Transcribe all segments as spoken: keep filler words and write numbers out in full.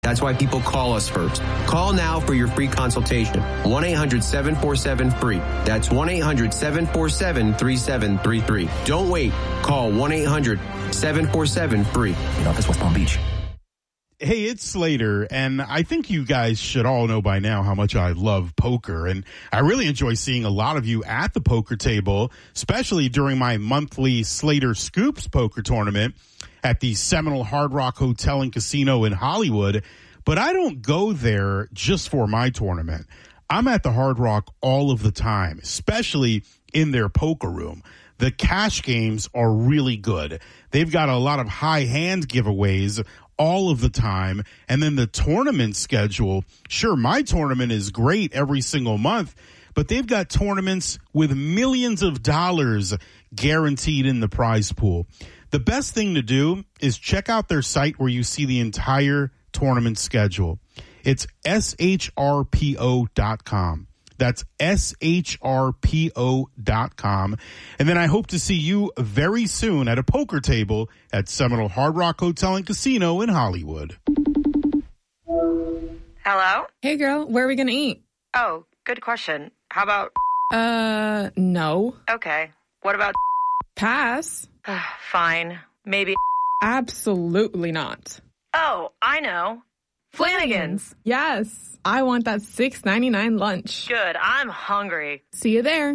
That's why people call us first. Call now for your free consultation. one eight hundred seven four seven free. That's one eight hundred seven four seven three seven three three. Don't wait. Call one eight hundred seven four seven free. In office, West Palm Beach. Hey, it's Slater, and I think you guys should all know by now how much I love poker, and I really enjoy seeing a lot of you at the poker table, especially during my monthly Slater Scoops poker tournament at the Seminole Hard Rock Hotel and Casino in Hollywood. But I don't go there just for my tournament. I'm at the Hard Rock all of the time, especially in their poker room. The cash games are really good. They've got a lot of high hand giveaways all of the time. And then the tournament schedule, sure, my tournament is great every single month, but they've got tournaments with millions of dollars guaranteed in the prize pool. The best thing to do is check out their site where you see the entire tournament schedule. It's S H R P O dot com. That's S H R P O dot com. And then I hope to see you very soon at a poker table at Seminole Hard Rock Hotel and Casino in Hollywood. Hello? Hey, girl, where are we going to eat? Oh, good question. How about... Uh, no. Okay. What about... Pass. Fine. Maybe... Absolutely not. Oh, I know. Flanagan's. Yes. I want that six ninety-nine lunch. Good. I'm hungry. See you there.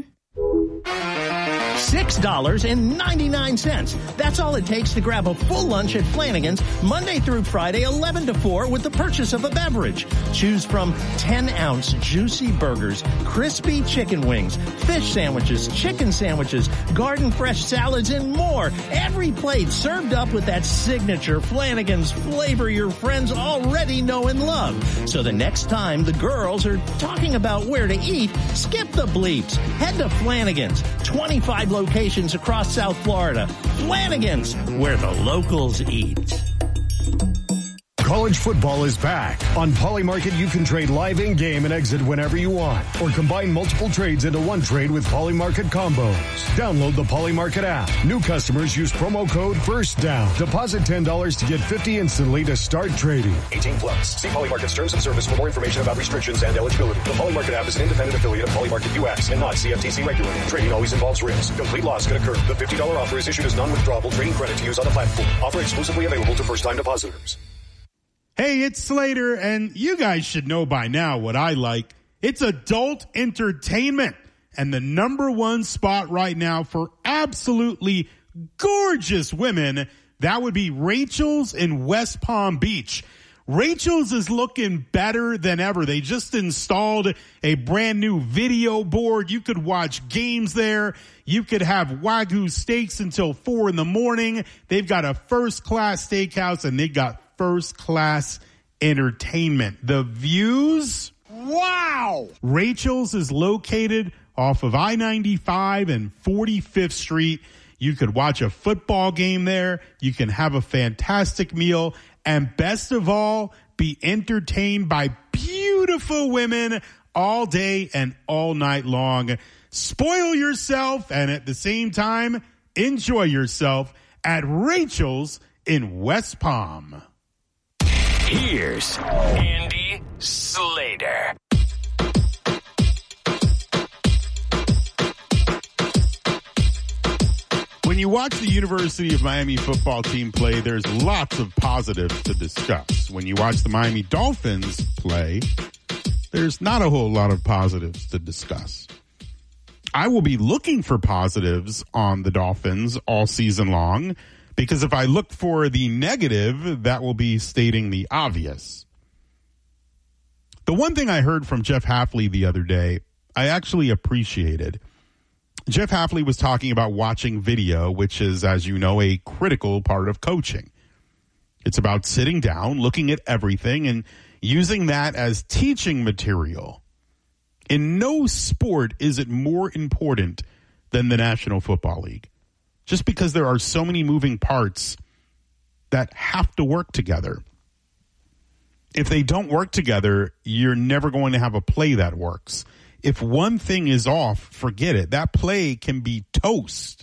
six dollars and ninety-nine cents. That's all it takes to grab a full lunch at Flanagan's Monday through Friday, eleven to four, with the purchase of a beverage. Choose from ten-ounce juicy burgers, crispy chicken wings, fish sandwiches, chicken sandwiches, garden fresh salads, and more. Every plate served up with that signature Flanagan's flavor your friends already know and love. So the next time the girls are talking about where to eat, skip the bleeps. Head to Flanagan's. twenty-five locations across South Florida. Flanagan's, where the locals eat. College football is back. On Polymarket, you can trade live in-game and exit whenever you want, or combine multiple trades into one trade with Polymarket combos. Download the Polymarket app. New customers use promo code FIRSTDOWN. Deposit ten dollars to get fifty dollars instantly to start trading. eighteen plus. See Polymarket's terms of service for more information about restrictions and eligibility. The Polymarket app is an independent affiliate of Polymarket U S and not C F T C regulated. Trading always involves risk. Complete loss can occur. The fifty dollars offer is issued as non-withdrawable trading credit to use on the platform. Offer exclusively available to first-time depositors. Hey, it's Slater, and you guys should know by now what I like. It's adult entertainment, and the number one spot right now for absolutely gorgeous women, that would be Rachel's in West Palm Beach. Rachel's is looking better than ever. They just installed a brand new video board. You could watch games there. You could have Wagyu steaks until four in the morning. They've got a first-class steakhouse, and they got first-class entertainment. The views, wow! Rachel's is located off of I ninety-five and forty-fifth Street. You could watch a football game there. You can have a fantastic meal. And best of all, be entertained by beautiful women all day and all night long. Spoil yourself and at the same time, enjoy yourself at Rachel's in West Palm. Here's Andy Slater. When you watch the University of Miami football team play, there's lots of positives to discuss. When you watch the Miami Dolphins play, there's not a whole lot of positives to discuss. I will be looking for positives on the Dolphins all season long, because if I look for the negative, that will be stating the obvious. The one thing I heard from Jeff Hafley the other day, I actually appreciated. Jeff Hafley was talking about watching video, which is, as you know, a critical part of coaching. It's about sitting down, looking at everything, and using that as teaching material. In no sport is it more important than the National Football League. Just because there are so many moving parts that have to work together. If they don't work together, you're never going to have a play that works. If one thing is off, forget it. That play can be toast.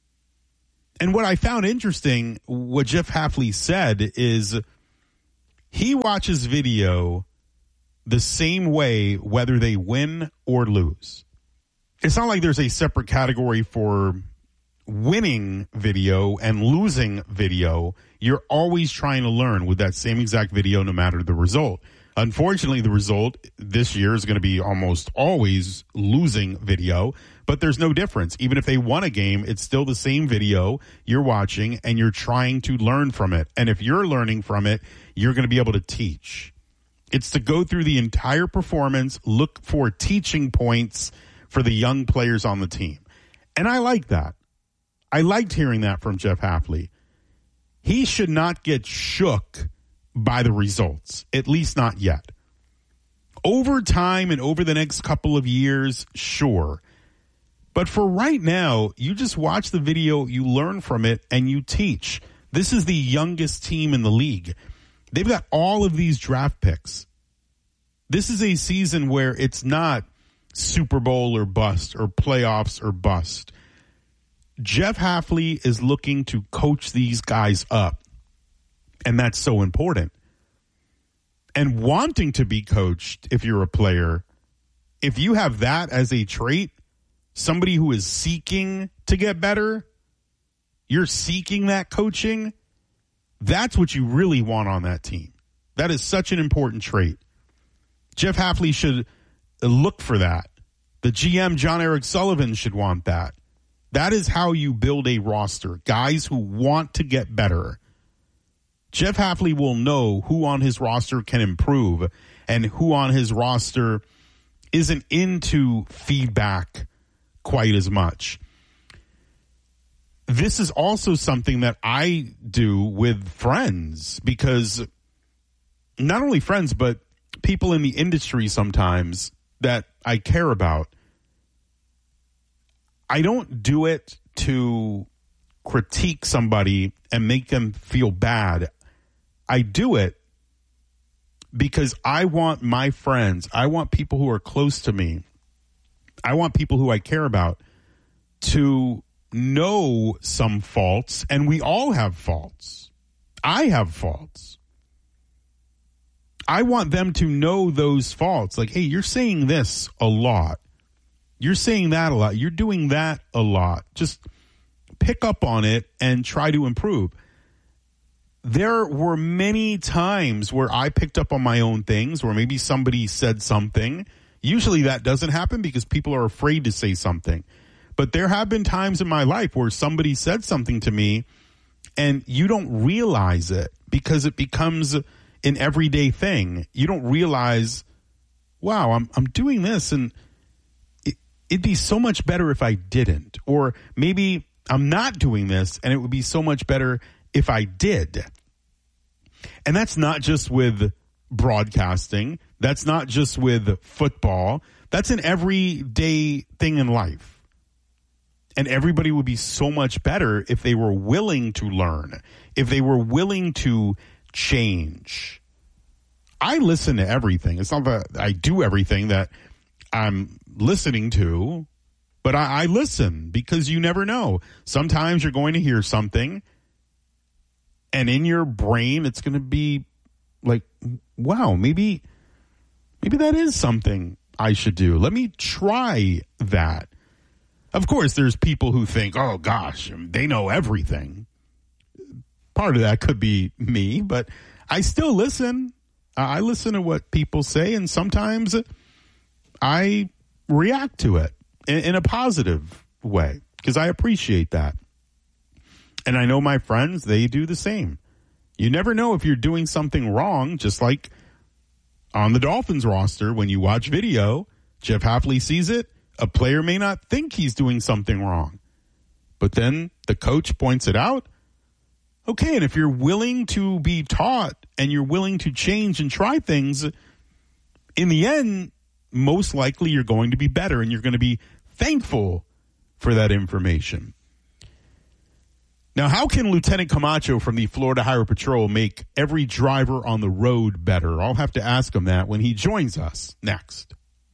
And what I found interesting, what Jeff Hafley said, is He watches video the same way whether they win or lose. It's not like there's a separate category for winning video and losing video. You're always trying to learn with that same exact video no matter the result. Unfortunately, the result this year is going to be almost always losing video, but there's no difference. Even if they won a game, it's still the same video you're watching and you're trying to learn from it. And if you're learning from it, you're going to be able to teach. It's to go through the entire performance, look for teaching points for the young players on the team. And I like that. I liked hearing that from Jeff Hafley. He should not get shook by the results, at least not yet. Over time and over the next couple of years, sure. But for right now, you just watch the video, you learn from it, and you teach. This is the youngest team in the league. They've got all of these draft picks. This is a season where it's not Super Bowl or bust or playoffs or bust. Jeff Hafley is looking to coach these guys up. And that's so important. And wanting to be coached, if you're a player, if you have that as a trait, somebody who is seeking to get better, you're seeking that coaching, that's what you really want on that team. That is such an important trait. Jeff Hafley should look for that. The G M, John Eric Sullivan, should want that. That is how you build a roster. Guys who want to get better. Jeff Hafley will know who on his roster can improve and who on his roster isn't into feedback quite as much. This is also something that I do with friends, because not only friends, but people in the industry sometimes that I care about. I don't do it to critique somebody and make them feel bad. I do it because I want my friends, I want people who are close to me, I want people who I care about to know some faults, and we all have faults. I have faults. I want them to know those faults. Like, hey, you're saying this a lot. You're saying that a lot. You're doing that a lot. Just pick up on it and try to improve. There were many times where I picked up on my own things, where maybe somebody said something. Usually that doesn't happen because people are afraid to say something. But there have been times in my life where somebody said something to me and you don't realize it because it becomes an everyday thing. You don't realize, wow, I'm I'm doing this and it, it'd be so much better if I didn't. Or maybe I'm not doing this and it would be so much better if I did. And that's not just with broadcasting. That's not just with football. That's an everyday thing in life. And everybody would be so much better if they were willing to learn, if they were willing to change. I listen to everything. It's not that I do everything that I'm listening to, but I, I listen because you never know. Sometimes you're going to hear something, and in your brain, it's going to be like, wow, maybe, maybe that is something I should do. Let me try that. Of course, there's people who think, oh, gosh, they know everything. Part of that could be me, but I still listen. I listen to what people say, and sometimes I react to it in, in a positive way because I appreciate that. And I know my friends, they do the same. You never know if you're doing something wrong, just like on the Dolphins roster, when you watch video, Jeff Hafley sees it. A player may not think he's doing something wrong, but then the coach points it out. Okay, and if you're willing to be taught and you're willing to change and try things, in the end, most likely you're going to be better and you're going to be thankful for that information. Now, how can Lieutenant Camacho from the Florida Highway Patrol make every driver on the road better? I'll have to ask him that when he joins us next.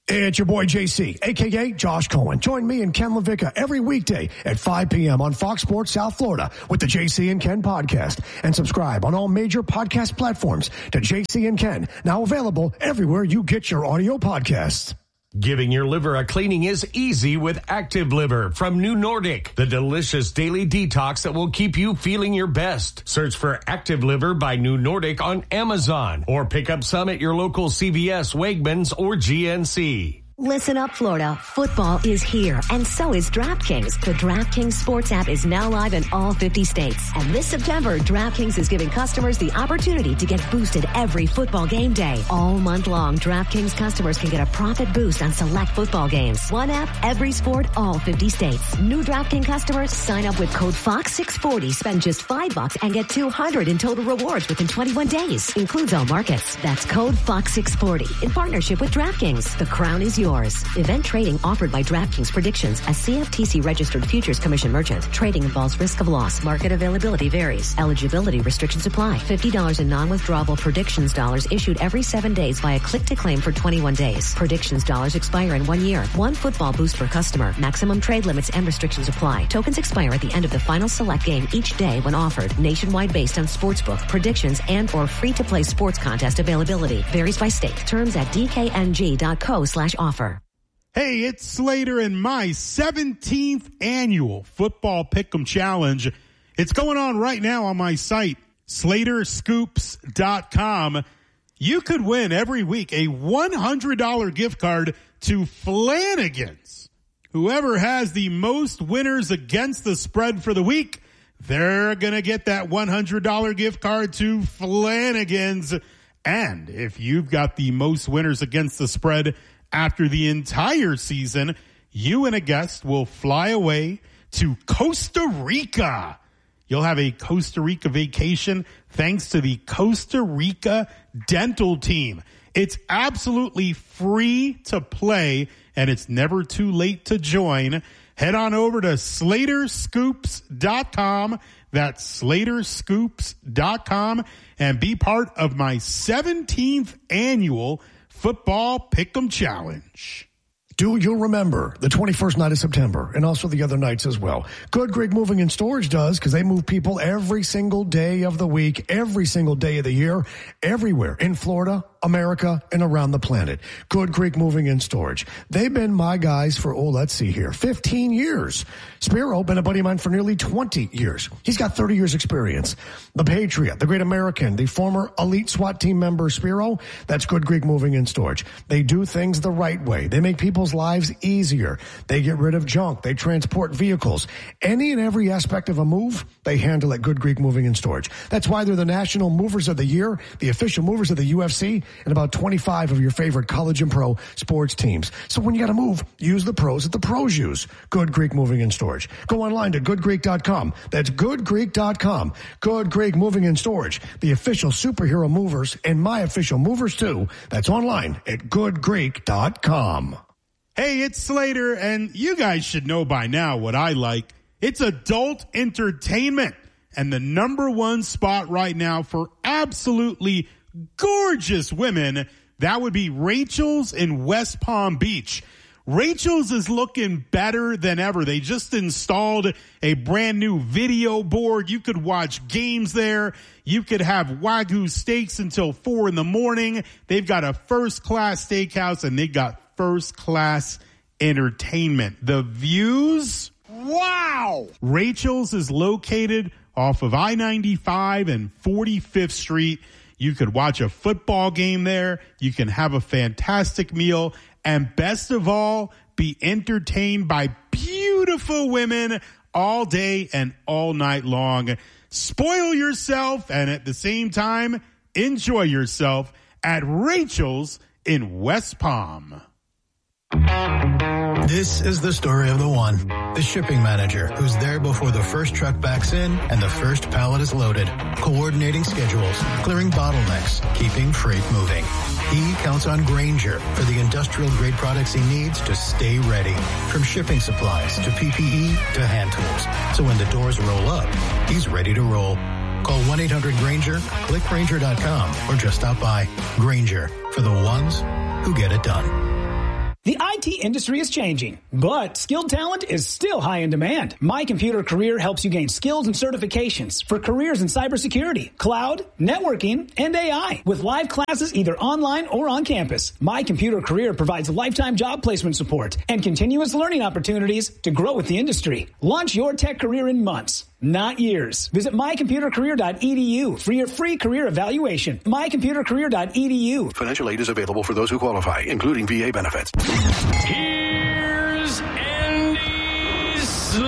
It's your boy J C, a k a. Josh Cohen. Join me and Ken LaVicka every weekday at five p.m. on Fox Sports South Florida with the J C and Ken podcast. And subscribe on all major podcast platforms to J C and Ken, now available everywhere you get your audio podcasts. Giving your liver a cleaning is easy with Active Liver from New Nordic, the delicious daily detox that will keep you feeling your best. Search for Active Liver by New Nordic on Amazon or pick up some at your local C V S, Wegmans, or G N C. Listen up, Florida. Football is here, and so is DraftKings. The DraftKings Sports app is now live in all fifty states. And this September, DraftKings is giving customers the opportunity to get boosted every football game day. All month long, DraftKings customers can get a profit boost on select football games. One app, every sport, all fifty states. New DraftKings customers sign up with code Fox six forty, spend just five bucks, and get two hundred in total rewards within twenty-one days. Includes all markets. That's code Fox six forty in partnership with DraftKings. The crown is yours. Yours. Event trading offered by DraftKings Predictions, a C F T C registered futures commission merchant. Trading involves risk of loss. Market availability varies. Eligibility restrictions apply. fifty dollars in non-withdrawable Predictions dollars issued every seven days via click to claim for twenty-one days. Predictions dollars expire in one year. One football boost per customer. Maximum trade limits and restrictions apply. Tokens expire at the end of the final select game each day when offered. Nationwide based on sportsbook, predictions, and or free-to-play sports contest availability. Varies by state. Terms at d k n g dot co slash offer. Hey, it's Slater and my seventeenth annual Football Pick'em Challenge. It's going on right now on my site, slater scoops dot com. You could win every week a one hundred dollars gift card to Flanagan's. Whoever has the most winners against the spread for the week, they're going to get that one hundred dollars gift card to Flanagan's. And if you've got the most winners against the spread after the entire season, you and a guest will fly away to Costa Rica. You'll have a Costa Rica vacation thanks to the Costa Rica Dental Team. It's absolutely free to play, and it's never too late to join. Head on over to slater scoops dot com. That's slater scoops dot com, and be part of my seventeenth annual Football Pick'em Challenge. Do you remember the twenty-first night of September and also the other nights as well? Good Greek Moving and Storage does, because they move people every single day of the week, every single day of the year, everywhere in Florida, America, and around the planet. Good Greek Moving and Storage. They've been my guys for, oh, let's see here, fifteen years. Spiro, been a buddy of mine for nearly twenty years. He's got thirty years experience. The Patriot, the Great American, the former elite SWAT team member Spiro, that's Good Greek Moving and Storage. They do things the right way. They make people's lives easier. They get rid of junk. They transport vehicles. Any and every aspect of a move, they handle at Good Greek Moving and Storage. That's why they're the National Movers of the Year, the official movers of the U F C, and about twenty-five of your favorite college and pro sports teams. So when you got to move, use the pros that the pros use. Good Greek Moving and Storage. Go online to good greek dot com. That's good greek dot com. Good Greek Moving and Storage, the official superhero movers and my official movers too. That's online at good greek dot com. Hey, it's Slater, and you guys should know by now what I like. It's adult entertainment, and the number one spot right now for absolutely gorgeous women, that would be Rachel's in West Palm Beach. Rachel's is looking better than ever. They just installed a brand new video board. You could watch games there. You could have Wagyu steaks until four in the morning. They've got a first class steakhouse, and they got first class entertainment. The views, wow! Rachel's is located off of I ninety-five and forty-fifth Street. You could watch a football game there. You can have a fantastic meal. And best of all, be entertained by beautiful women all day and all night long. Spoil yourself and at the same time, enjoy yourself at Rachel's in West Palm. This is the story of the one, the shipping manager who's there before the first truck backs in and the first pallet is loaded, coordinating schedules, clearing bottlenecks, keeping freight moving. He counts on Grainger for the industrial-grade products he needs to stay ready, from shipping supplies to P P E to hand tools. So when the doors roll up, he's ready to roll. Call one eight hundred Grainger, click Grainger dot com, or just stop by. Grainger, for the ones who get it done. The I T industry is changing, but skilled talent is still high in demand. My Computer Career helps you gain skills and certifications for careers in cybersecurity, cloud, networking, and A I. With live classes either online or on campus, My Computer Career provides lifetime job placement support and continuous learning opportunities to grow with the industry. Launch your tech career in months, not years. Visit my computer career dot e d u for your free career evaluation. my computer career dot e d u. Financial aid is available for those who qualify, including V A benefits. Here's Andy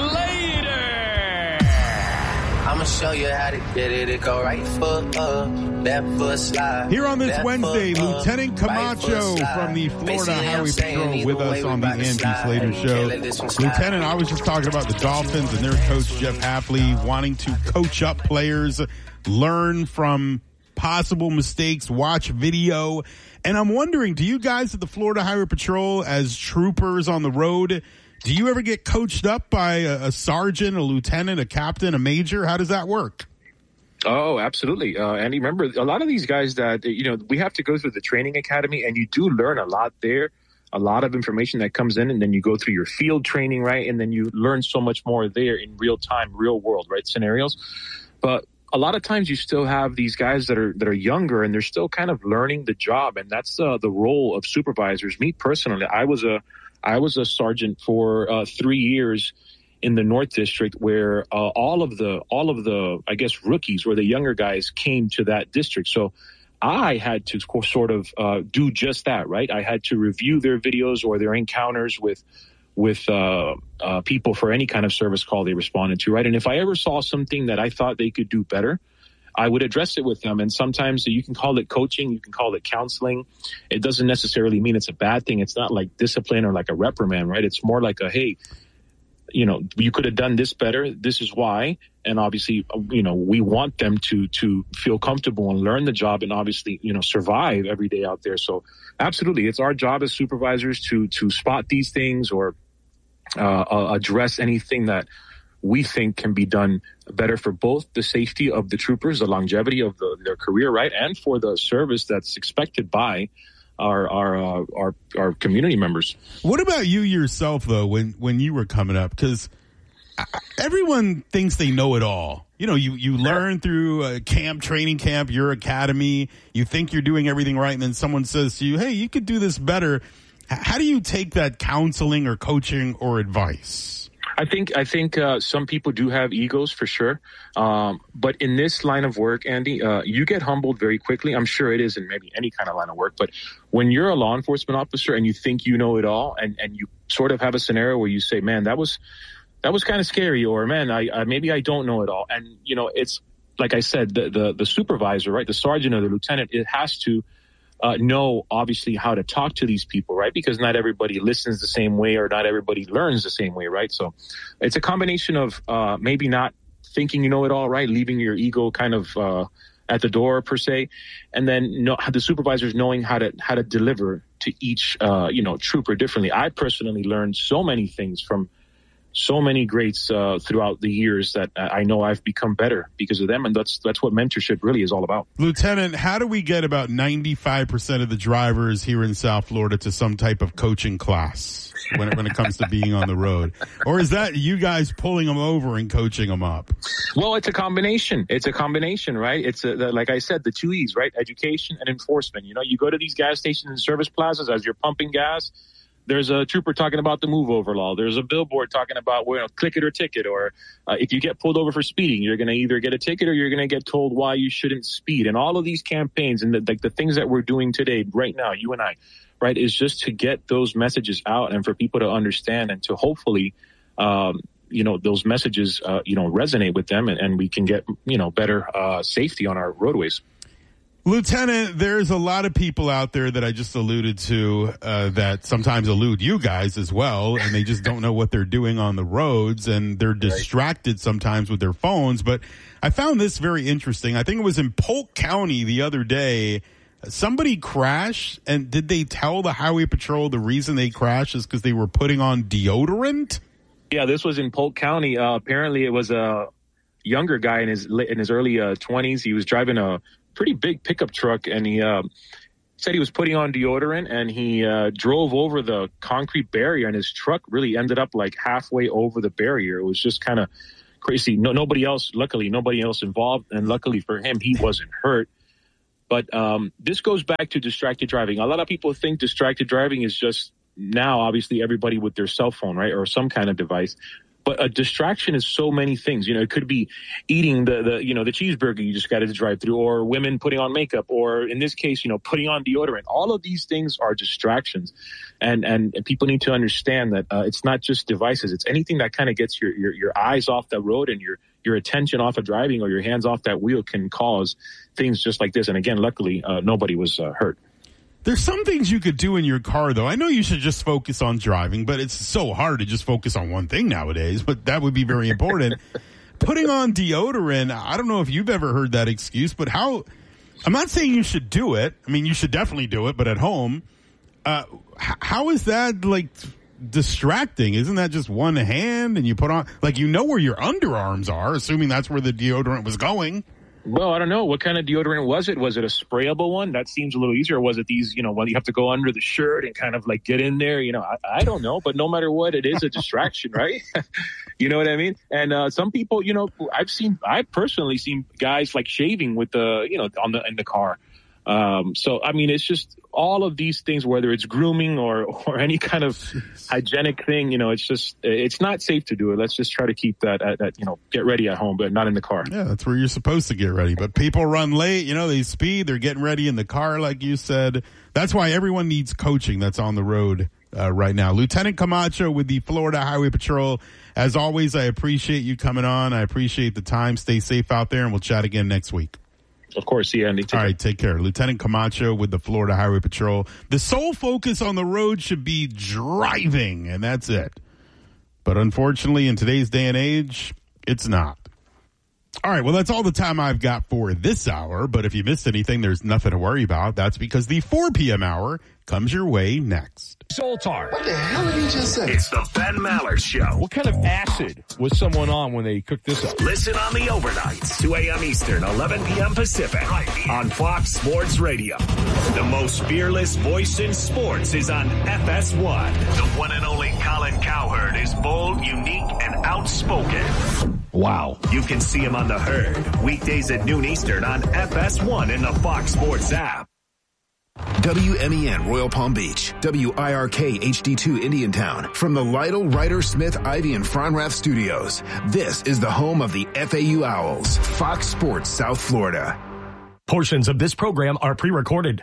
Slater. I'ma show you how to get it. It go right foot up, left foot slide. Here on this left Wednesday, foot up, Lieutenant Camacho right from the Florida Basically, Highway saying Patrol with us on the Andy Slater Show. Lieutenant, Lieutenant, I was just talking about the Dolphins and their coach, Jeff Hafley, wanting to coach up players, learn from possible mistakes, watch video. And I'm wondering, do you guys at the Florida Highway Patrol, as troopers on the road, do you ever get coached up by a, a sergeant, a lieutenant, a captain, a major? How does that work? Oh, absolutely. Uh, and remember, a lot of these guys that, you know, we have to go through the training academy, and you do learn a lot there, a lot of information that comes in, and then you go through your field training, right? And then you learn so much more there in real time, real world, right, scenarios. But a lot of times you still have these guys that are that are younger, and they're still kind of learning the job, and that's uh, the role of supervisors. Me personally, I was a I was a sergeant for uh, three years in the North District, where uh, all of the all of the I guess rookies or the younger guys came to that district. So I had to sort of uh, do just that, right? I had to review their videos or their encounters with with uh, uh, people for any kind of service call they responded to, right? And if I ever saw something that I thought they could do better, I would address it with them. And sometimes you can call it coaching, you can call it counseling. It doesn't necessarily mean it's a bad thing. It's not like discipline or like a reprimand, right? It's more like a, hey, you know, you could have done this better. This is why. And obviously, you know, we want them to to feel comfortable and learn the job and obviously, you know, survive every day out there. So absolutely, it's our job as supervisors to to spot these things or uh, address anything that we think can be done better for both the safety of the troopers, the longevity of the, their career, right, and for the service that's expected by our our uh, our our community members. What about you yourself, though, when when you were coming up? Because everyone thinks they know it all. You know, you you learn through a camp, training camp, your academy. You think you're doing everything right, and then someone says to you, "Hey, you could do this better." How do you take that counseling or coaching or advice? I think I think uh, some people do have egos for sure, um, but in this line of work, Andy, uh, you get humbled very quickly. I'm sure it is in maybe any kind of line of work, but when you're a law enforcement officer and you think you know it all, and, and you sort of have a scenario where you say, "Man, that was that was kind of scary," or "Man, I, I maybe I don't know it all," and you know, it's like I said, the the, the supervisor, right, the sergeant or the lieutenant, it has to. Uh, know, obviously, how to talk to these people, right? Because not everybody listens the same way or not everybody learns the same way, right? So it's a combination of uh, maybe not thinking you know it all, right? Leaving your ego kind of uh, at the door, per se. And then know, the supervisors knowing how to how to deliver to each, uh, you know, trooper differently. I personally learned so many things from so many greats uh, throughout the years that I know I've become better because of them. And that's that's what mentorship really is all about. Lieutenant, how do we get about ninety-five percent of the drivers here in South Florida to some type of coaching class when it, when it comes to being on the road? Or is that you guys pulling them over and coaching them up? Well, it's a combination. It's a combination, right? It's a, the, like I said, the two E's, right? Education and enforcement. You know, you go to these gas stations and service plazas as you're pumping gas. There's a trooper talking about the move over law. There's a billboard talking about, well, you know, click it or ticket. Or uh, if you get pulled over for speeding, you're going to either get a ticket or you're going to get told why you shouldn't speed. And all of these campaigns and the, like the things that we're doing today, right now, you and I, right, is just to get those messages out and for people to understand and to hopefully, um, you know, those messages, uh, you know, resonate with them and, and we can get, you know, better uh, safety on our roadways. Lieutenant, there's a lot of people out there that I just alluded to uh, that sometimes elude you guys as well, and they just don't know what they're doing on the roads, and they're distracted sometimes with their phones. But I found this very interesting. I think it was in Polk County the other day. Somebody crashed, and did they tell the Highway Patrol the reason they crashed is because they were putting on deodorant? Yeah, this was in Polk County. Uh, apparently, it was a younger guy in his in his early uh, twenties. He was driving a pretty big pickup truck, and he uh, said he was putting on deodorant and he uh, drove over the concrete barrier, and his truck really ended up like halfway over the barrier. It was just kind of crazy. No, nobody else, luckily, nobody else involved. And luckily for him, he wasn't hurt. But um, this goes back to distracted driving. A lot of people think distracted driving is just now, obviously, everybody with their cell phone, right, or some kind of device. But a distraction is so many things. You know, it could be eating the, the you know, the cheeseburger you just got to drive through, or women putting on makeup, or in this case, you know, putting on deodorant. All of these things are distractions. And and, and people need to understand that uh, it's not just devices. It's anything that kind of gets your, your, your eyes off the road and your, your attention off of driving, or your hands off that wheel, can cause things just like this. And again, luckily, uh, nobody was uh, hurt. There's some things you could do in your car, though. I know you should just focus on driving, but it's so hard to just focus on one thing nowadays, but that would be very important. Putting on deodorant, I don't know if you've ever heard that excuse, but how, I'm not saying you should do it. I mean, you should definitely do it, but at home, uh, how is that, like, distracting? Isn't that just one hand and you put on, like, you know where your underarms are, assuming that's where the deodorant was going? Well, I don't know. What kind of deodorant was it? Was it a sprayable one? That seems a little easier. Or was it these, you know, when you have to go under the shirt and kind of like get in there? You know, I, I don't know. But no matter what, it is a distraction, right? You know what I mean? And uh, some people, you know, I've seen, I've personally seen guys like shaving with the, you know, on the in the car. Um, so, I mean, it's just all of these things, whether it's grooming or, or any kind of hygienic thing, you know, it's just, it's not safe to do it. Let's just try to keep that, at, at, you know, get ready at home, but not in the car. Yeah, that's where you're supposed to get ready. But people run late, you know, they speed, they're getting ready in the car, like you said. That's why everyone needs coaching that's on the road uh, right now. Lieutenant Camacho with the Florida Highway Patrol. As always, I appreciate you coming on. I appreciate the time. Stay safe out there, and we'll chat again next week. Of course, yeah, Andy. Take All care. right, take care. Lieutenant Camacho with the Florida Highway Patrol. The sole focus on the road should be driving, and that's it. But unfortunately, in today's day and age, it's not. All right, well, that's all the time I've got for this hour. But if you missed anything, there's nothing to worry about. That's because the four p.m. hour comes your way next. Zoltar. What the hell did he just say? It's the Ben Maller Show. What kind of acid was someone on when they cooked this up? Listen on the overnights, two a.m. Eastern, eleven p.m. Pacific, right on Fox Sports Radio. The most fearless voice in sports is on F S one. The one and only Colin Cowherd is bold, unique, and outspoken. Wow. You can see him on The Herd, weekdays at noon Eastern on F S one in the Fox Sports app. W M E N Royal Palm Beach, W I R K H D two Indiantown. From the Lytle, Ryder, Smith, Ivy, and Fronrath studios, this is the home of the F A U Owls, Fox Sports South Florida. Portions of this program are pre-recorded.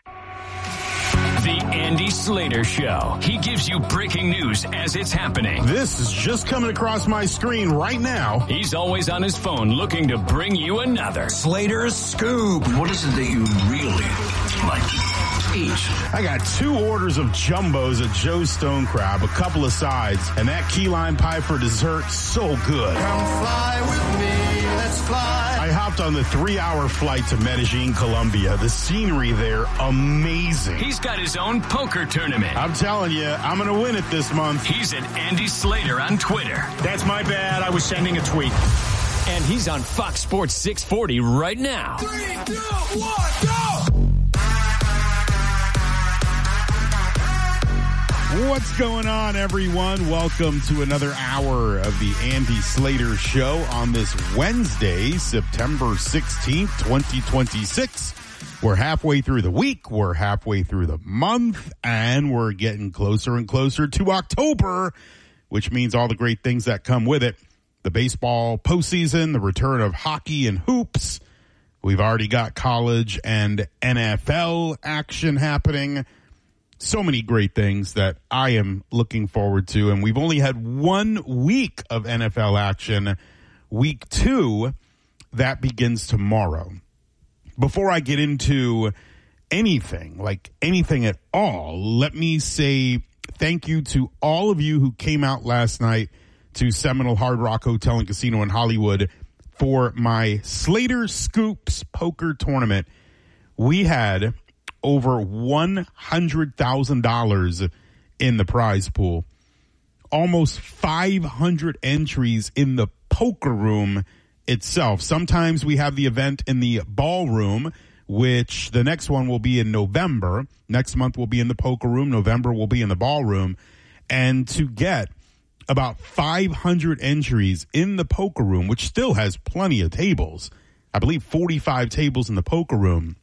The Andy Slater Show. He gives you breaking news as it's happening. This is just coming across my screen right now. He's always on his phone looking to bring you another Slater's Scoop. What is it that you really like to eat? I got two orders of jumbos at Joe's Stone Crab, a couple of sides, and that key lime pie for dessert, so good. Come fly with me, let's fly. I hopped on the three-hour flight to Medellin, Colombia. The scenery there, amazing. He's got his own poker tournament. I'm telling you, I'm going to win it this month. He's at Andy Slater on Twitter. That's my bad. I was sending a tweet. And he's on Fox Sports six forty right now. Three, two, one, go! What's going on, everyone? Welcome to another hour of the Andy Slater Show on this Wednesday, September sixteenth, twenty twenty-six. We're halfway through the week, we're halfway through the month, and we're getting closer and closer to October, which means all the great things that come with it. The baseball postseason, the return of hockey and hoops. We've already got college and N F L action happening. So many great things that I am looking forward to. And we've only had one week of N F L action. Week two, that begins tomorrow. Before I get into anything, like anything at all, let me say thank you to all of you who came out last night to Seminole Hard Rock Hotel and Casino in Hollywood for my Slater Scoops poker tournament. We had over one hundred thousand dollars in the prize pool. Almost five hundred entries in the poker room itself. Sometimes we have the event in the ballroom which the next one will be in November. Next month will be in the poker room. November will be in the ballroom. And to get about five hundred entries in the poker room, which still has plenty of tables, I believe forty-five tables in the poker room,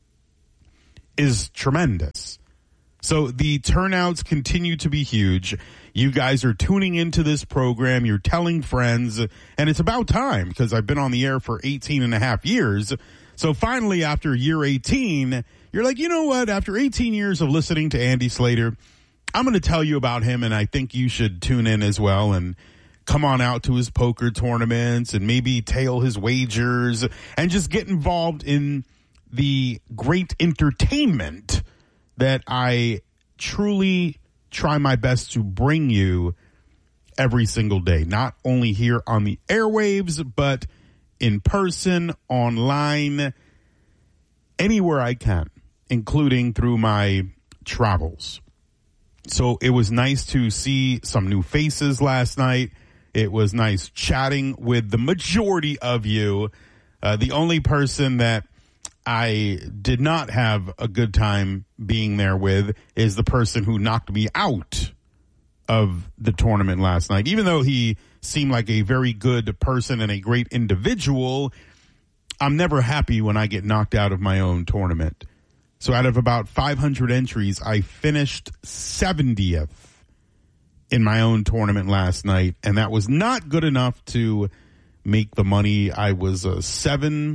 is tremendous. So the turnouts continue to be huge. You guys are tuning into this program. You're telling friends, and it's about time because I've been on the air for eighteen and a half years. So finally, after year eighteen, you're like, you know what? After eighteen years of listening to Andy Slater, I'm going to tell you about him, and I think you should tune in as well and come on out to his poker tournaments and maybe tail his wagers and just get involved in the great entertainment that I truly try my best to bring you every single day, not only here on the airwaves, but in person, online, anywhere I can, including through my travels. So it was nice to see some new faces last night. It was nice chatting with the majority of you. Uh, the only person that I did not have a good time being there with is the person who knocked me out of the tournament last night. Even though he seemed like a very good person and a great individual, I'm never happy when I get knocked out of my own tournament. So out of about five hundred entries, I finished seventieth in my own tournament last night, and that was not good enough to make the money. I was uh, seven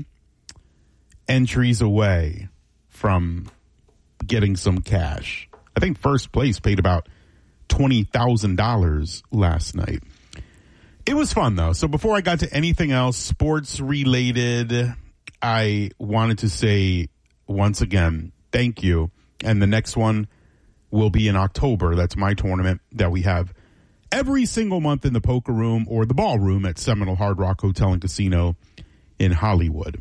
entries away from getting some cash. I think first place paid about twenty thousand dollars last night. It was fun, though. So before I got to anything else sports related, I wanted to say once again, thank you. And the next one will be in October. That's my tournament that we have every single month in the poker room or the ballroom at Seminole Hard Rock Hotel and Casino in Hollywood.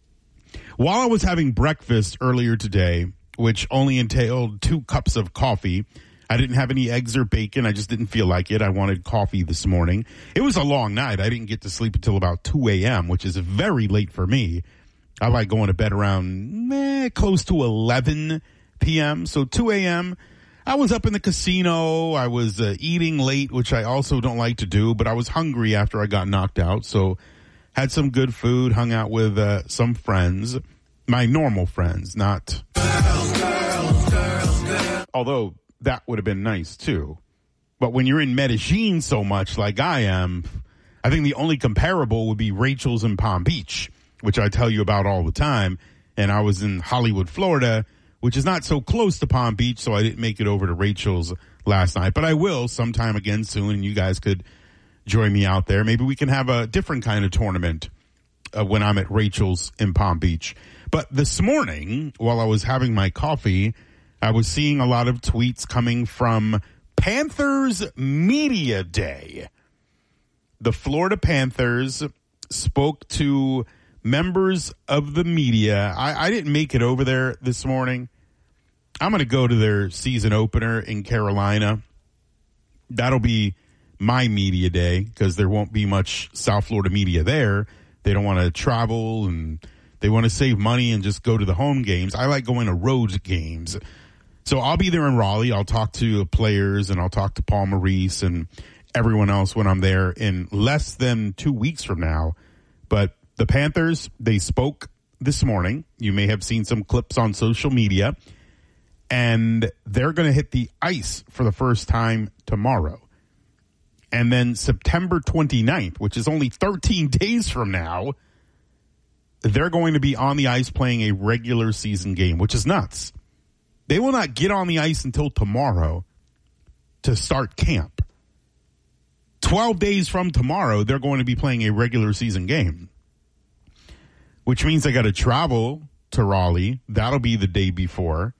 While I was having breakfast earlier today, which only entailed two cups of coffee, I didn't have any eggs or bacon. I just didn't feel like it. I wanted coffee this morning. It was a long night. I didn't get to sleep until about two a.m., which is very late for me. I like going to bed around eh, close to eleven p.m. So two a.m., I was up in the casino. I was uh, eating late, which I also don't like to do, but I was hungry after I got knocked out. So had some good food, hung out with uh, some friends, my normal friends, not. Girls, girls, girls, girls. Although that would have been nice too. But when you're in Medellin so much like I am, I think the only comparable would be Rachel's in Palm Beach, which I tell you about all the time. And I was in Hollywood, Florida, which is not so close to Palm Beach, so I didn't make it over to Rachel's last night. But I will sometime again soon, and you guys could join me out there. Maybe we can have a different kind of tournament uh, when I'm at Rachel's in Palm Beach. But this morning, while I was having my coffee, I was seeing a lot of tweets coming from Panthers Media Day. The Florida Panthers spoke to members of the media. I, I didn't make it over there this morning. I'm going to go to their season opener in Carolina. That'll be my media day because there won't be much South Florida media there. They don't want to travel and they want to save money and just go to the home games. I like going to road games. So I'll be there in Raleigh. I'll talk to players and I'll talk to Paul Maurice and everyone else when I'm there in less than two weeks from now. But the Panthers, they spoke this morning. You may have seen some clips on social media. And they're going to hit the ice for the first time tomorrow. And then September twenty-ninth, which is only thirteen days from now, they're going to be on the ice playing a regular season game, which is nuts. They will not get on the ice until tomorrow to start camp. twelve days from tomorrow, they're going to be playing a regular season game, which means they got to travel to Raleigh. That'll be the day before.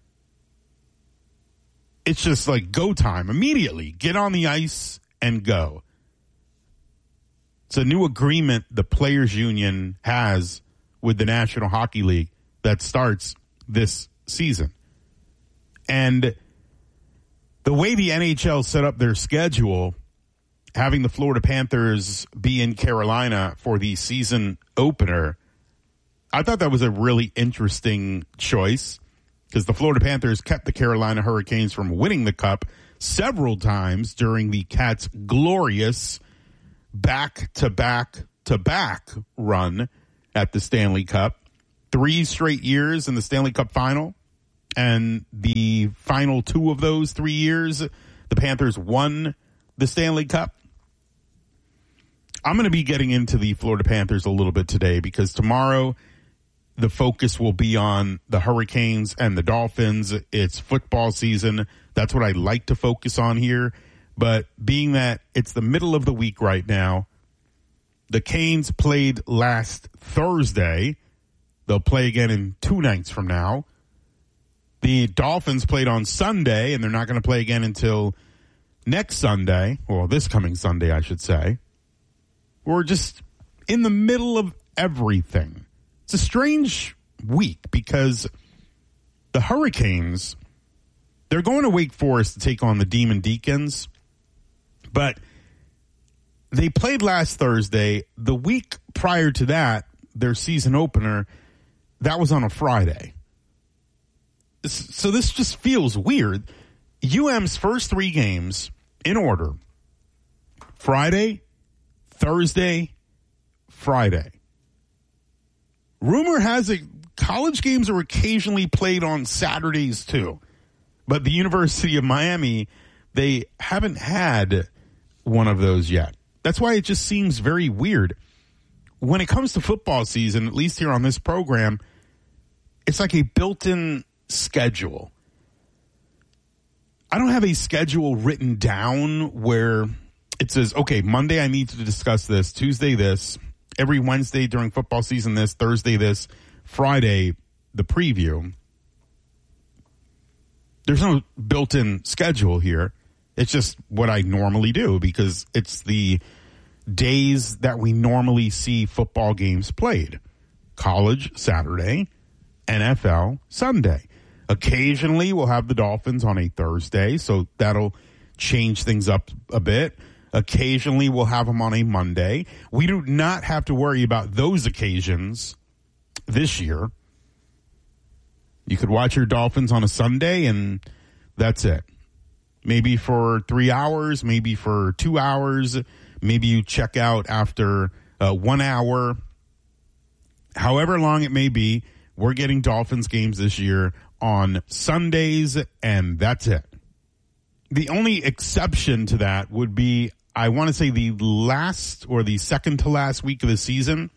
It's just like go time immediately. Get on the ice and go. It's a new agreement the Players Union has with the National Hockey League that starts this season. And the way the N H L set up their schedule, having the Florida Panthers be in Carolina for the season opener, I thought that was a really interesting choice because the Florida Panthers kept the Carolina Hurricanes from winning the Cup several times during the Cats' glorious back-to-back-to-back run at the Stanley Cup. Three straight years in the Stanley Cup final, and the final two of those three years, the Panthers won the Stanley Cup. I'm going to be getting into the Florida Panthers a little bit today because tomorrow the focus will be on the Hurricanes and the Dolphins. It's football season. That's what I like to focus on here. But being that it's the middle of the week right now, the Canes played last Thursday. They'll play again in two nights from now. The Dolphins played on Sunday, and they're not going to play again until next Sunday. Well, this coming Sunday, I should say. We're just in the middle of everything. It's a strange week because the Hurricanes, they're going to Wake Forest to take on the Demon Deacons, but they played last Thursday. The week prior to that, their season opener, that was on a Friday. So this just feels weird. U M's first three games in order: Friday, Thursday, Friday. Rumor has it college games are occasionally played on Saturdays too. But the University of Miami, they haven't had one of those yet. That's why it just seems very weird. When it comes to football season, at least here on this program, it's like a built-in schedule. I don't have a schedule written down where it says, okay, Monday I need to discuss this, Tuesday this, every Wednesday during football season this, Thursday this, Friday the preview. There's no built-in schedule here. It's just what I normally do because it's the days that we normally see football games played. College, Saturday, N F L, Sunday. Occasionally we'll have the Dolphins on a Thursday, so that'll change things up a bit. Occasionally we'll have them on a Monday. We do not have to worry about those occasions this year. You could watch your Dolphins on a Sunday and that's it. Maybe for three hours, maybe for two hours. Maybe you check out after uh, one hour. However long it may be, we're getting Dolphins games this year on Sundays, and that's it. The only exception to that would be, I want to say, the last or the second to last week of the season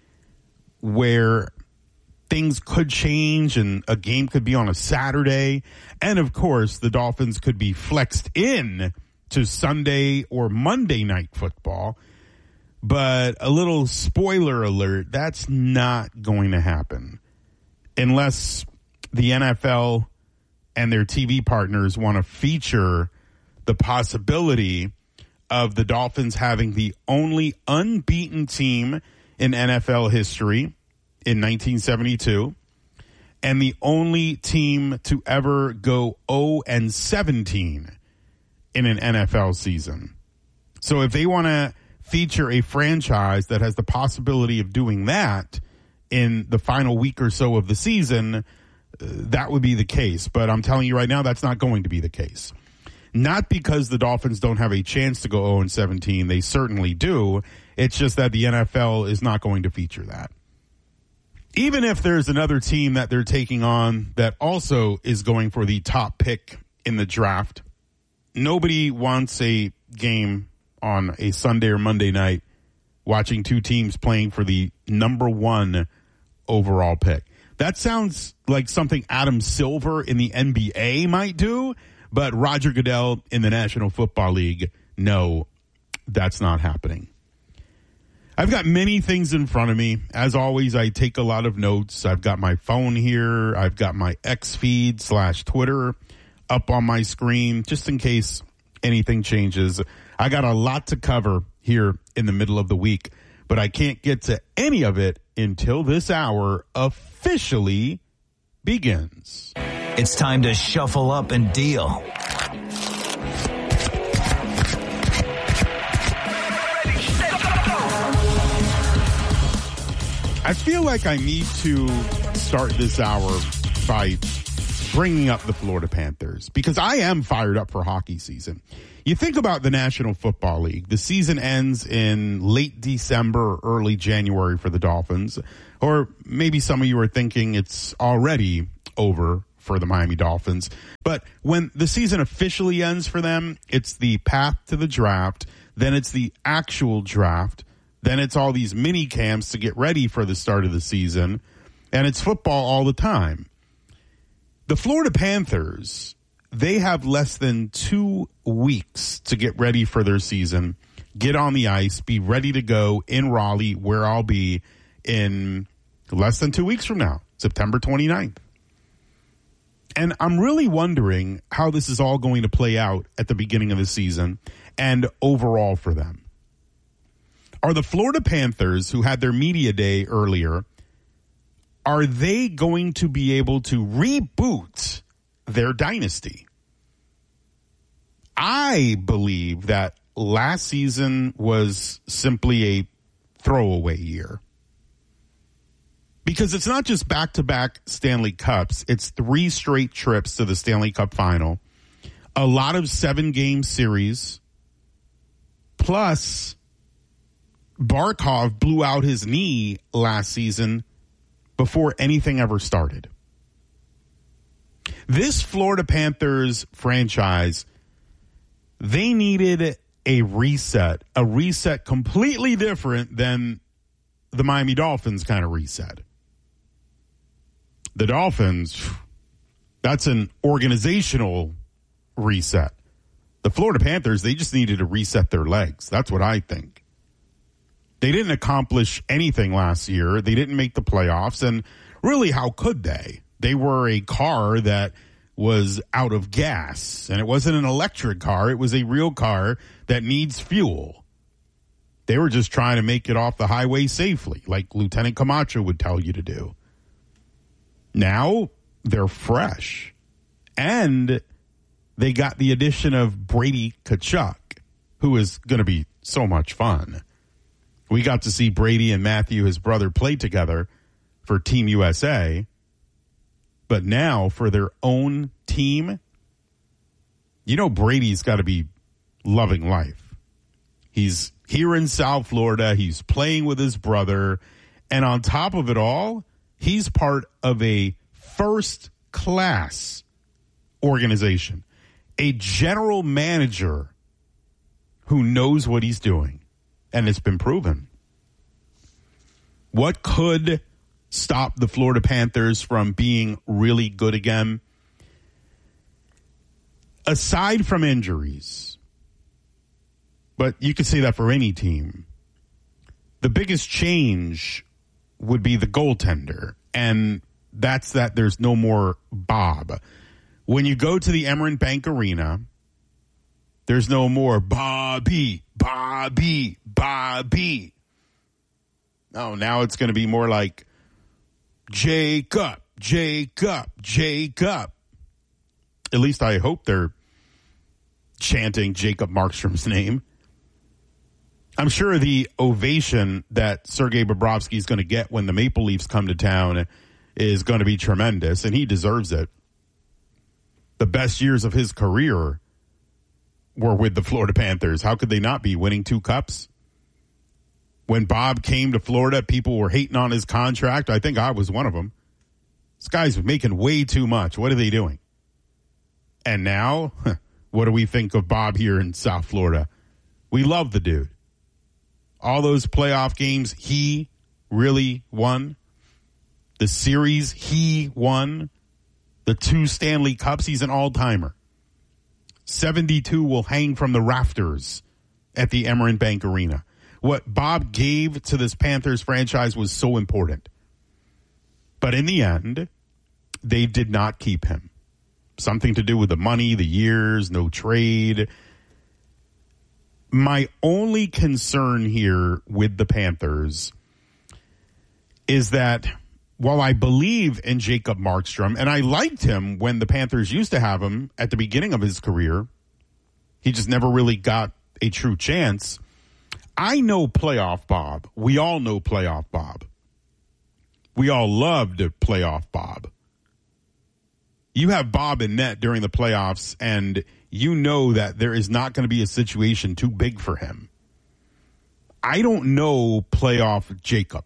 where things could change and a game could be on a Saturday. And, of course, the Dolphins could be flexed in to Sunday or Monday night football. But a little spoiler alert, that's not going to happen unless the N F L and their T V partners want to feature the possibility of the Dolphins having the only unbeaten team in N F L history in nineteen seventy-two and the only team to ever go oh and seventeen in an N F L season. So if they want to feature a franchise that has the possibility of doing that in the final week or so of the season, uh, that would be the case. But I'm telling you right now, that's not going to be the case. Not because the Dolphins don't have a chance to go oh and seventeen. They certainly do. It's just that the N F L is not going to feature that. Even if there's another team that they're taking on that also is going for the top pick in the draft, nobody wants a game on a Sunday or Monday night watching two teams playing for the number one overall pick. That sounds like something Adam Silver in the N B A might do, but Roger Goodell in the National Football League, no, that's not happening. I've got many things in front of me. As always, I take a lot of notes. I've got my phone here. I've got my X feed slash Twitter up on my screen just in case anything changes. I got a lot to cover here in the middle of the week, but I can't get to any of it until this hour officially begins. It's time to shuffle up and deal. I feel like I need to start this hour by bringing up the Florida Panthers because I am fired up for hockey season. You think about the National Football League. The season ends in late December or early January for the Dolphins. Or maybe some of you are thinking it's already over for the Miami Dolphins. But when the season officially ends for them, it's the path to the draft. Then it's the actual draft. Then it's all these mini camps to get ready for the start of the season. And it's football all the time. The Florida Panthers, they have less than two weeks to get ready for their season, get on the ice, be ready to go in Raleigh, where I'll be in less than two weeks from now, September twenty-ninth. And I'm really wondering how this is all going to play out at the beginning of the season and overall for them. Are the Florida Panthers, who had their media day earlier, are they going to be able to reboot their dynasty? I believe that last season was simply a throwaway year. Because it's not just back-to-back Stanley Cups. It's three straight trips to the Stanley Cup final. A lot of seven-game series. Plus, Barkov blew out his knee last season before anything ever started. This Florida Panthers franchise, they needed a reset, a reset completely different than the Miami Dolphins kind of reset. The Dolphins, that's an organizational reset. The Florida Panthers, they just needed to reset their legs. That's what I think. They didn't accomplish anything last year. They didn't make the playoffs. And really, how could they? They were a car that was out of gas. And it wasn't an electric car. It was a real car that needs fuel. They were just trying to make it off the highway safely, like Lieutenant Camacho would tell you to do. Now, they're fresh. And they got the addition of Brady Tkachuk, who is going to be so much fun. We got to see Brady and Matthew, his brother, play together for Team U S A. But now for their own team, you know Brady's got to be loving life. He's here in South Florida. He's playing with his brother. And on top of it all, he's part of a first-class organization, a general manager who knows what he's doing. And it's been proven. What could stop the Florida Panthers from being really good again? Aside from injuries, but you could say that for any team, the biggest change would be the goaltender. And that's that there's no more Bob. When you go to the Emirates Bank Arena, there's no more Bobby, Bobby, Bobby. No, now it's going to be more like Jacob, Jacob, Jacob. At least I hope they're chanting Jacob Markstrom's name. I'm sure the ovation that Sergei Bobrovsky is going to get when the Maple Leafs come to town is going to be tremendous, and he deserves it. The best years of his career were with the Florida Panthers. How could they not be winning two cups? When Bob came to Florida, people were hating on his contract. I think I was one of them. This guy's making way too much. What are they doing? And now, what do we think of Bob here in South Florida? We love the dude. All those playoff games, he really won. The series, he won. The two Stanley Cups, he's an all-timer. seventy-two will hang from the rafters at the Emirates Bank Arena. What Bob gave to this Panthers franchise was so important. But in the end, they did not keep him. Something to do with the money, the years, no trade. My only concern here with the Panthers is that while I believe in Jacob Markstrom, and I liked him when the Panthers used to have him at the beginning of his career, he just never really got a true chance. I know playoff Bob. We all know playoff Bob. we all loved playoff Bob. You have Bob in net during the playoffs, and you know that there is not going to be a situation too big for him. I don't know playoff Jacob.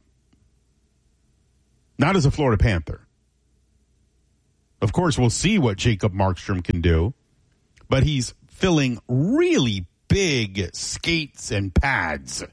Not as a Florida Panther. Of course, we'll see what Jacob Markstrom can do, but he's filling really big skates and pads.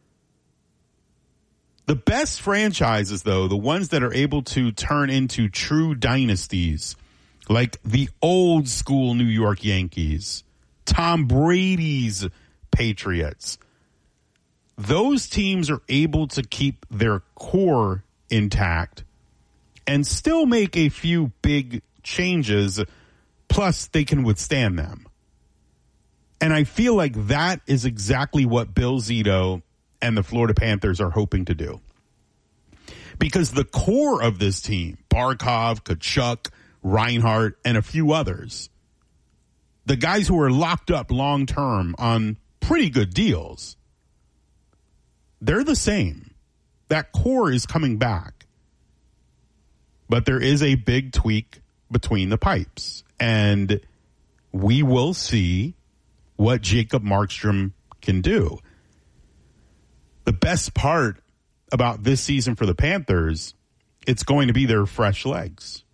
The best franchises, though, the ones that are able to turn into true dynasties, like the old school New York Yankees, Tom Brady's Patriots, those teams are able to keep their core intact and still make a few big changes, plus they can withstand them. And I feel like that is exactly what Bill Zito and the Florida Panthers are hoping to do. Because the core of this team, Barkov, Tkachuk, Reinhart, and a few others, the guys who are locked up long-term on pretty good deals, they're the same. That core is coming back. But there is a big tweak between the pipes. And we will see what Jacob Markstrom can do. The best part about this season for the Panthers, it's going to be their fresh legs.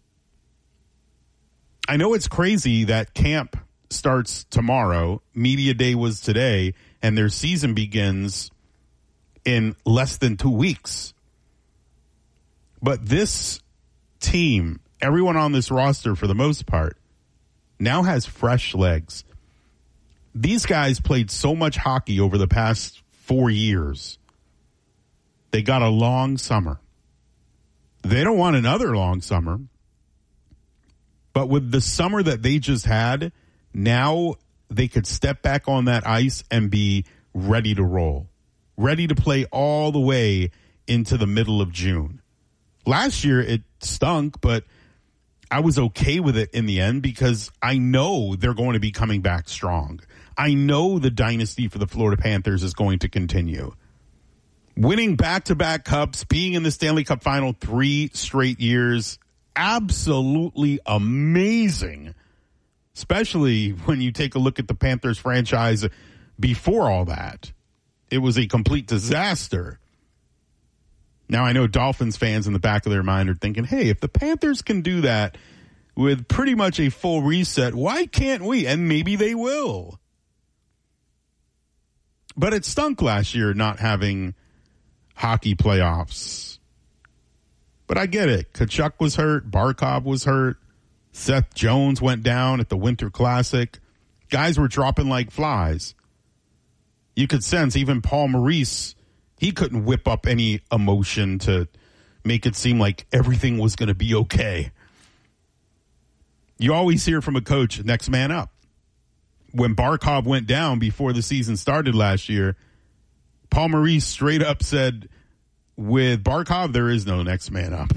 I know it's crazy that camp starts tomorrow, media day was today, and their season begins in less than two weeks. But this team, everyone on this roster for the most part, now has fresh legs. These guys played so much hockey over the past four years. They got a long summer. They don't want another long summer. But with the summer that they just had, now they could step back on that ice and be ready to roll. Ready to play all the way into the middle of June. Last year it stunk, but I was okay with it in the end because I know they're going to be coming back strong. I know the dynasty for the Florida Panthers is going to continue. Winning back-to-back cups, being in the Stanley Cup final three straight years, absolutely amazing. Especially when you take a look at the Panthers franchise before all that. It was a complete disaster. Now, I know Dolphins fans in the back of their mind are thinking, hey, if the Panthers can do that with pretty much a full reset, why can't we? And maybe they will. But it stunk last year not having hockey playoffs. But I get it. Tkachuk was hurt. Barkov was hurt. Seth Jones went down at the Winter Classic. Guys were dropping like flies. You could sense even Paul Maurice, he couldn't whip up any emotion to make it seem like everything was going to be okay. You always hear from a coach, next man up. When Barkov went down before the season started last year, Paul Maurice straight up said, with Barkov, there is no next man up.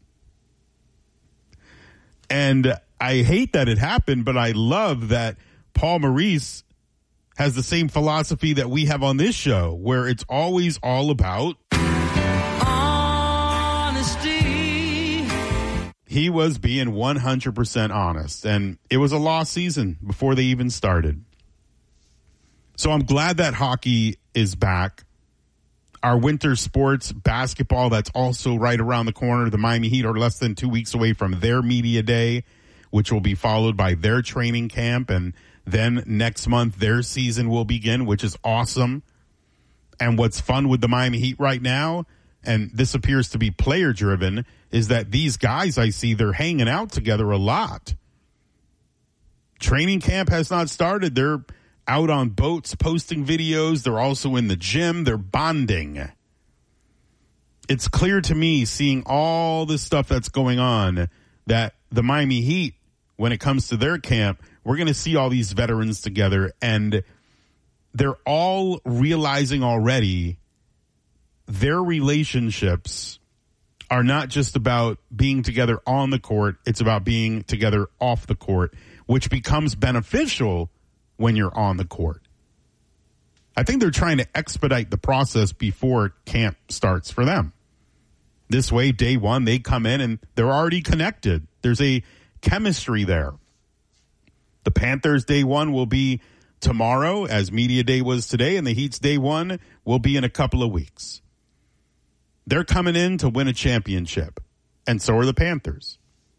And I hate that it happened, but I love that Paul Maurice has the same philosophy that we have on this show, where it's always all about honesty. He was being one hundred percent honest, and it was a lost season before they even started. So I'm glad that hockey is back. Our winter sports, basketball, that's also right around the corner. The Miami Heat are less than two weeks away from their media day, which will be followed by their training camp, and then next month, their season will begin, which is awesome. And what's fun with the Miami Heat right now, and this appears to be player-driven, is that these guys I see, they're hanging out together a lot. Training camp has not started. They're out on boats posting videos. They're also in the gym. They're bonding. It's clear to me, seeing all this stuff that's going on, that the Miami Heat, when it comes to their camp, we're going to see all these veterans together, and they're all realizing already their relationships are not just about being together on the court. It's about being together off the court, which becomes beneficial when you're on the court. I think they're trying to expedite the process before camp starts for them. This way, day one, they come in and they're already connected. There's a chemistry there. The Panthers' day one will be tomorrow, as media day was today, and the Heat's day one will be in a couple of weeks. They're coming in to win a championship, and so are the Panthers.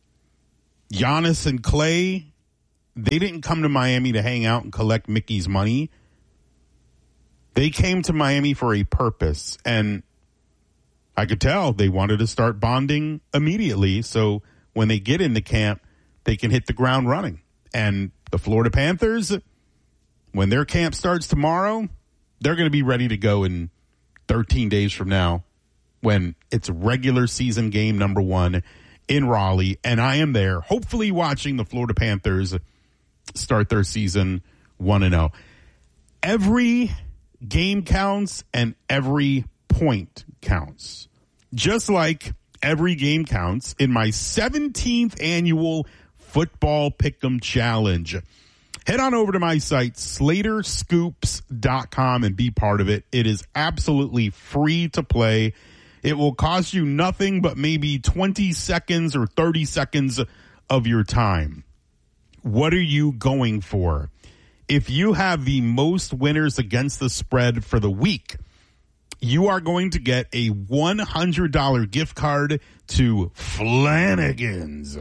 Giannis and Klay, they didn't come to Miami to hang out and collect Mickey's money. They came to Miami for a purpose, and I could tell they wanted to start bonding immediately, so when they get into camp, they can hit the ground running. And the Florida Panthers, when their camp starts tomorrow, they're going to be ready to go in thirteen days from now when it's regular season game number one in Raleigh. And I am there, hopefully watching the Florida Panthers start their season one and oh. Every game counts and every point counts. Just like every game counts in my seventeenth annual Football Pick'em Challenge. Head on over to my site, Slater Scoops dot com, and be part of it. It is absolutely free to play. It will cost you nothing but maybe twenty seconds or thirty seconds of your time. What are you going for? If you have the most winners against the spread for the week, you are going to get a one hundred dollars gift card to Flanagan's.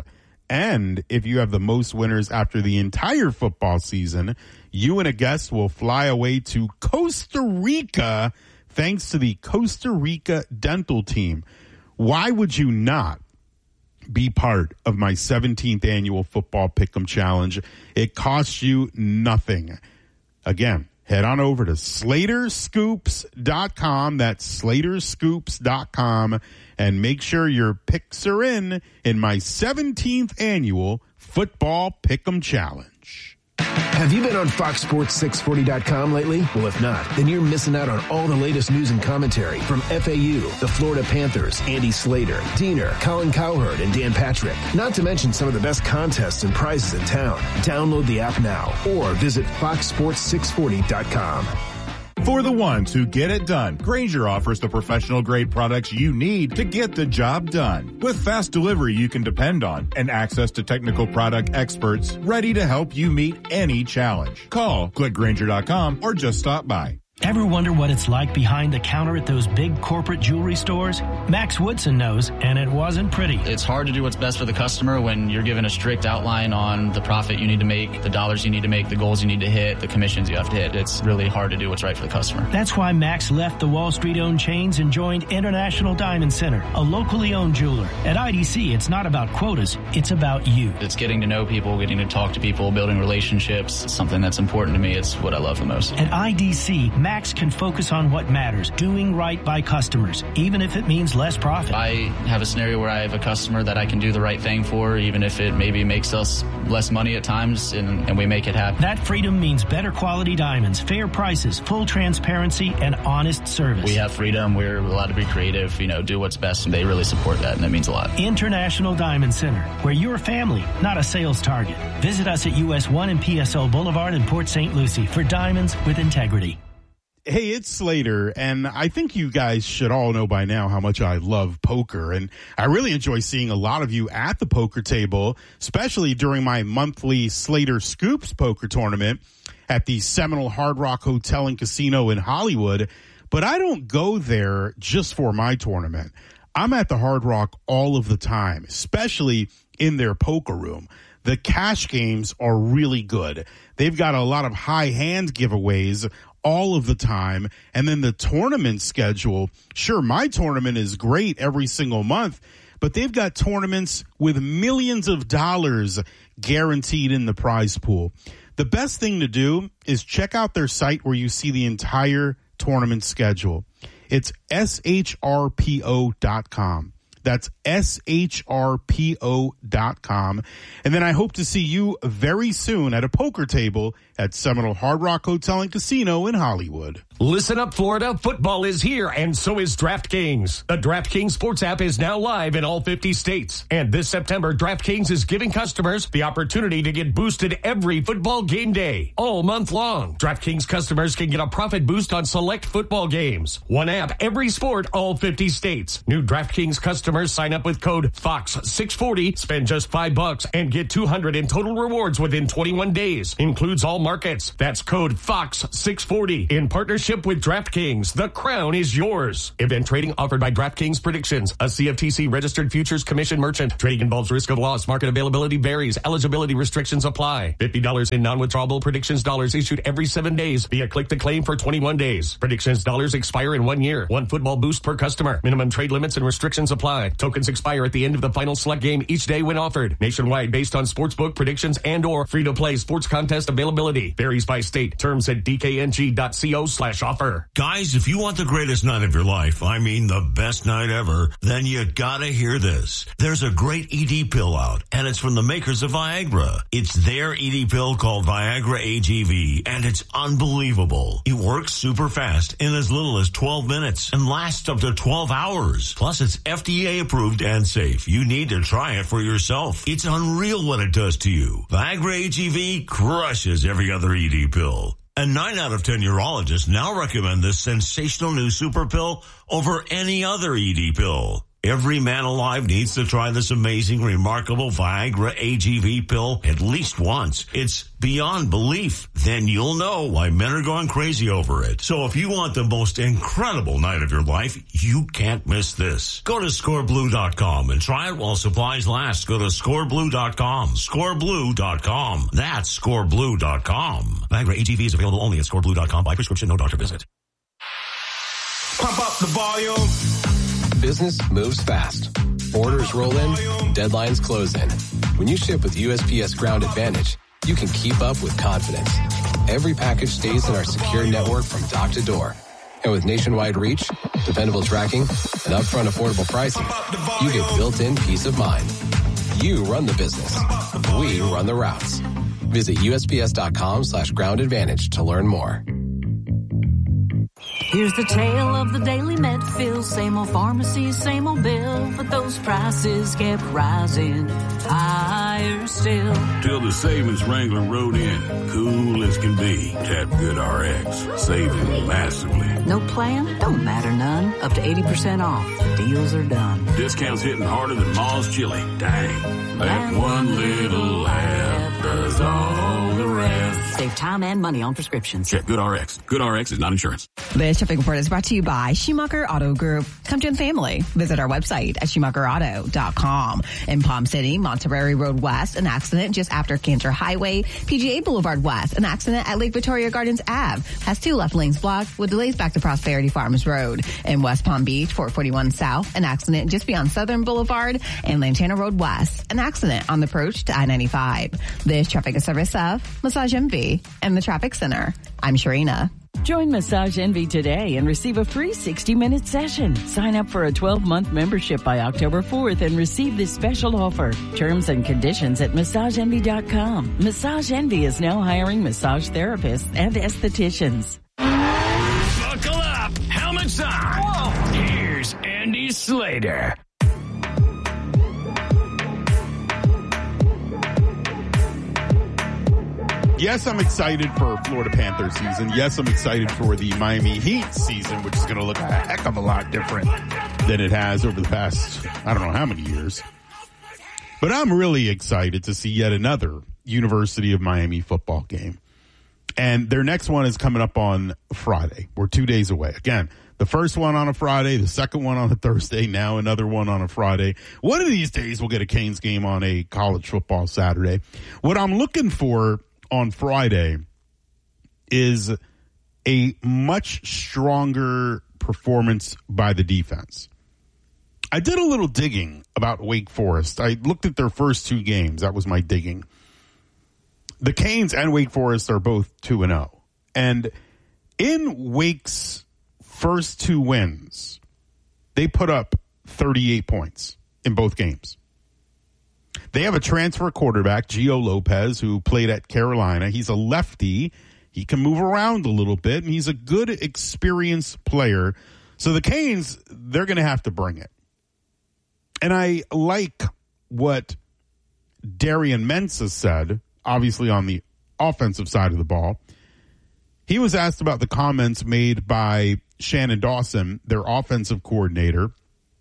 And if you have the most winners after the entire football season, you and a guest will fly away to Costa Rica thanks to the Costa Rica dental team. Why would you not be part of my seventeenth annual Football Pick'em Challenge? It costs you nothing. Again, head on over to Slater Scoops dot com. That's Slater Scoops dot com. And make sure your picks are in in my seventeenth annual Football Pick'em Challenge. Have you been on Fox Sports six forty dot com lately? Well, if not, then you're missing out on all the latest news and commentary from F A U, the Florida Panthers, Andy Slater, Diener, Colin Cowherd, and Dan Patrick. Not to mention some of the best contests and prizes in town. Download the app now or visit Fox Sports six forty dot com. For the ones who get it done, Grainger offers the professional-grade products you need to get the job done. With fast delivery you can depend on and access to technical product experts ready to help you meet any challenge. Call, click Grainger dot com, or just stop by. Ever wonder what it's like behind the counter at those big corporate jewelry stores? Max Woodson knows, and it wasn't pretty. It's hard to do what's best for the customer when you're given a strict outline on the profit you need to make, the dollars you need to make, the goals you need to hit, the commissions you have to hit. It's really hard to do what's right for the customer. That's why Max left the Wall Street-owned chains and joined International Diamond Center, a locally owned jeweler. At I D C, it's not about quotas, it's about you. It's getting to know people, getting to talk to people, building relationships. It's something that's important to me. It's what I love the most. At I D C, Max Max can focus on what matters, doing right by customers, even if it means less profit. I have a scenario where I have a customer that I can do the right thing for, even if it maybe makes us less money at times, and, and we make it happen. That freedom means better quality diamonds, fair prices, full transparency, and honest service. We have freedom. We're allowed to be creative, you know, do what's best, and they really support that, and that means a lot. International Diamond Center, where you're a family, not a sales target. Visit us at U S one and P S O Boulevard in Port Saint Lucie for diamonds with integrity. Hey, it's Slater, and I think you guys should all know by now how much I love poker, and I really enjoy seeing a lot of you at the poker table, especially during my monthly Slater Scoops poker tournament at the Seminole Hard Rock Hotel and Casino in Hollywood. But I don't go there just for my tournament. I'm at the Hard Rock all of the time, especially in their poker room. The cash games are really good. They've got a lot of high hand giveaways all of the time. And then the tournament schedule, sure, my tournament is great every single month, but they've got tournaments with millions of dollars guaranteed in the prize pool. The best thing to do is check out their site where you see the entire tournament schedule. It's S H R P O dot com. That's S H R P O dot com. And then I hope to see you very soon at a poker table at Seminole Hard Rock Hotel and Casino in Hollywood. Listen up, Florida. Football is here, and so is DraftKings. The DraftKings Sports app is now live in all fifty states. And this September, DraftKings is giving customers the opportunity to get boosted every football game day, all month long. DraftKings customers can get a profit boost on select football games. One app, every sport, all fifty states. New DraftKings customers sign up with code Fox six forty, spend just five bucks, and get two hundred in total rewards within twenty-one days. Includes all markets. That's code Fox six forty. In partnership with DraftKings, the crown is yours. Event trading offered by DraftKings Predictions, a C F T C registered futures commission merchant. Trading involves risk of loss. Market availability varies. Eligibility restrictions apply. fifty dollars in non-withdrawable predictions dollars issued every seven days via click to claim for twenty-one days. Predictions dollars expire in one year. One football boost per customer. Minimum trade limits and restrictions apply. Tokens expire at the end of the final select game each day when offered. Nationwide based on sportsbook predictions and or free-to-play sports contest availability. Varies by state. Terms at d k n g dot co slash offer. Guys, if you want the greatest night of your life, I mean the best night ever, then you gotta hear this. There's a great E D pill out, and it's from the makers of Viagra. It's their E D pill called Viagra A G V, and it's unbelievable. It works super fast in as little as twelve minutes and lasts up to twelve hours. Plus, it's F D A approved and safe. You need to try it for yourself. It's unreal what it does to you. Viagra A G V crushes every other E D pill. And nine out of ten urologists now recommend this sensational new super pill over any other E D pill. Every man alive needs to try this amazing, remarkable Viagra A G V pill at least once. It's beyond belief. Then you'll know why men are going crazy over it. So if you want the most incredible night of your life, you can't miss this. Go to score blue dot com and try it while supplies last. Go to score blue dot com. score blue dot com. That's score blue dot com. Viagra A G V is available only at score blue dot com by prescription, no doctor visit. Pump up the volume. Business moves fast. Orders roll in, deadlines close in. When you ship with U S P S Ground Advantage, you can keep up with confidence. Every package stays in our secure network from dock to door. And with nationwide reach, dependable tracking, and upfront affordable pricing, you get built-in peace of mind. You run the business. We run the routes. Visit U S P S dot com slash ground advantage to learn more. Here's the tale of the daily Medfield. Same old pharmacy, same old bill, but those prices kept rising higher still. Till the savings Wrangler rode in, cool as can be. Tap GoodRx, saving massively. No plan? Don't matter none. Up to eighty percent off. Deals are done. Discounts hitting harder than Ma's chili. Dang. That one little app does all the rest. Save time and money on prescriptions. Check GoodRx. GoodRx is not insurance. This traffic report is brought to you by Schumacher Auto Group. Come join the family. Visit our website at schumacher auto dot com. In Palm City, Monterey Road West, an accident just after Cantor Highway. P G A Boulevard West, an accident at Lake Victoria Gardens Ave. Has two left lanes blocked with delays back to Prosperity Farms Road. In West Palm Beach, four forty-one South, an accident just beyond Southern Boulevard. And Lantana Road West, an accident on the approach to I ninety-five. This traffic is service of Massage Envy and the Traffic Center. I'm Sharina. Join Massage Envy today and receive a free sixty-minute session. Sign up for a twelve-month membership by October fourth and receive this special offer. Terms and conditions at massage envy dot com. Massage Envy is now hiring massage therapists and estheticians. Buckle up. Helmets on. Whoa. Here's Andy Slater. Yes, I'm excited for Florida Panthers season. Yes, I'm excited for the Miami Heat season, which is going to look a heck of a lot different than it has over the past, I don't know how many years. But I'm really excited to see yet another University of Miami football game. And their next one is coming up on Friday. We're two days away. Again, the first one on a Friday, the second one on a Thursday, now another one on a Friday. One of these days we'll get a Canes game on a college football Saturday. What I'm looking for on Friday is a much stronger performance by the defense. I did a little digging about Wake Forest. I looked at their first two games. That was my digging. The Canes and Wake Forest are both two and oh. And in Wake's first two wins, they put up thirty-eight points in both games. They have a transfer quarterback, Gio Lopez, who played at Carolina. He's a lefty. he can move around a little bit, and he's a good, experienced player. So the Canes, they're going to have to bring it. And I like what Darian Mensah said, obviously on the offensive side of the ball. He was asked about the comments made by Shannon Dawson, their offensive coordinator,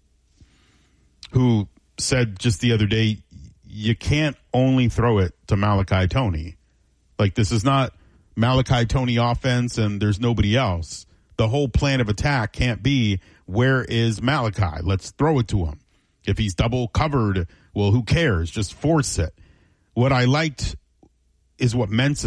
who said just the other day, you can't only throw it to Malachi Toney. Like, this is not Malachi Toney offense and there's nobody else. The whole plan of attack can't be, where is Malachi? Let's throw it to him. If he's double covered, well, who cares? Just force it. What I liked is what Mensah